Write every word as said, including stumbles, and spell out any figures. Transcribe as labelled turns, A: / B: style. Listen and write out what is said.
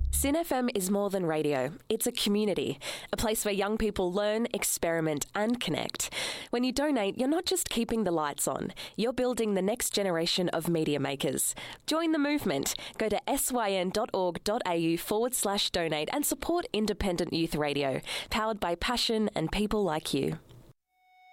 A: Sin F M is more than radio. It's a community, a place where young people learn, experiment and connect. When you donate, you're not just keeping the lights on, you're building the next generation of media makers. Join the movement. Go to syn.org.au forward slash donate and support independent youth radio, powered by passion and people like you.